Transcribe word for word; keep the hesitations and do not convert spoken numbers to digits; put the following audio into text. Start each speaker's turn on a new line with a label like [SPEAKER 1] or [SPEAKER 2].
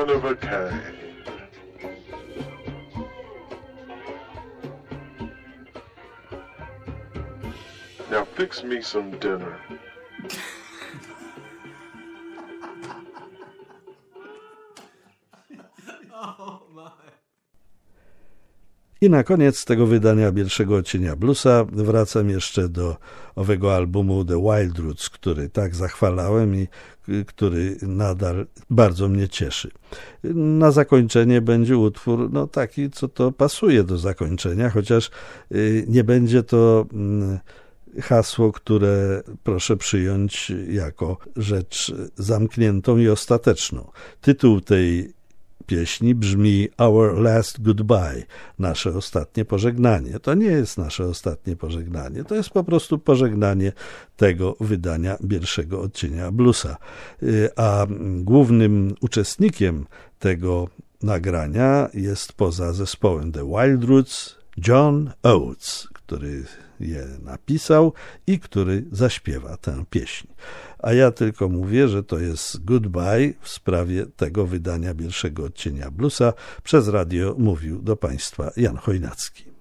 [SPEAKER 1] one of a kind. Now fix me some dinner.
[SPEAKER 2] I na koniec tego wydania Pierwszego Odcienia Bluesa wracam jeszcze do owego albumu The Wild Roots, który tak zachwalałem i który nadal bardzo mnie cieszy. Na zakończenie będzie utwór, no taki, co to pasuje do zakończenia, chociaż nie będzie to hasło, które proszę przyjąć jako rzecz zamkniętą i ostateczną. Tytuł tej pieśni brzmi Our Last Goodbye, nasze ostatnie pożegnanie. To nie jest nasze ostatnie pożegnanie, to jest po prostu pożegnanie tego wydania pierwszego odcienia bluesa. A głównym uczestnikiem tego nagrania jest poza zespołem The Wild Roots John Oates, który je napisał i który zaśpiewa tę pieśń. A ja tylko mówię, że to jest goodbye w sprawie tego wydania pierwszego odcienia bluesa. Przez radio mówił do Państwa Jan Chojnacki.